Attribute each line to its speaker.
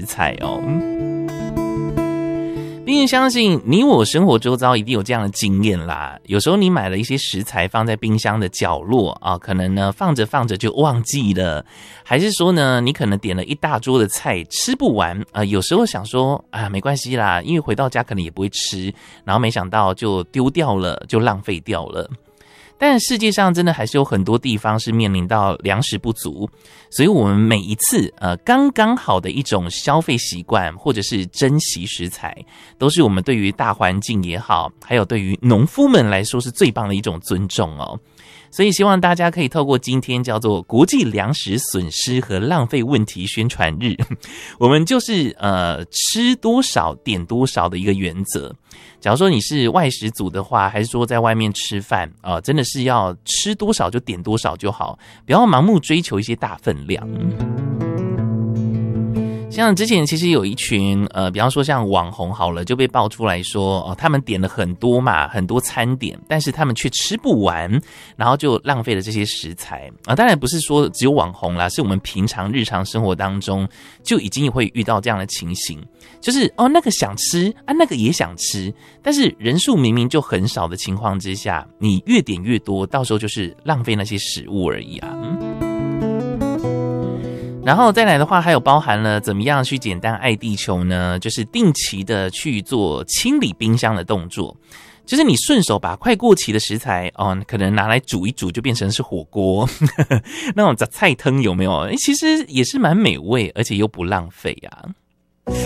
Speaker 1: 食材哦。并且相信你我生活周遭一定有这样的经验啦，有时候你买了一些食材放在冰箱的角落啊，可能呢放着放着就忘记了，还是说呢你可能点了一大桌的菜吃不完啊，有时候想说啊没关系啦，因为回到家可能也不会吃，然后没想到就丢掉了，就浪费掉了。但世界上真的还是有很多地方是面临到粮食不足，所以我们每一次刚刚好的一种消费习惯，或者是珍惜食材，都是我们对于大环境也好，还有对于农夫们来说是最棒的一种尊重哦。所以希望大家可以透过今天叫做国际粮食损失和浪费问题宣传日，我们就是吃多少点多少的一个原则。假如说你是外食族的话，还是说在外面吃饭真的是要吃多少就点多少就好，不要盲目追求一些大分量。像之前其实有一群比方说像网红好了，就被爆出来说他们点了很多嘛，很多餐点，但是他们却吃不完，然后就浪费了这些食材当然不是说只有网红啦，是我们平常日常生活当中就已经会遇到这样的情形，就是那个想吃那个也想吃，但是人数明明就很少的情况之下，你越点越多，到时候就是浪费那些食物而已啊。然后再来的话，还有包含了怎么样去简单爱地球呢？就是定期的去做清理冰箱的动作，就是你顺手把快过期的食材可能拿来煮一煮就变成是火锅那种菜汤有没有？其实也是蛮美味，而且又不浪费啊。